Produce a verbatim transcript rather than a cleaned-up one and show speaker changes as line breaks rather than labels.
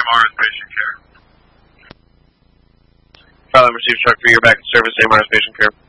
Mars patient care.
File and receive truck for your back in service, A Mars patient care.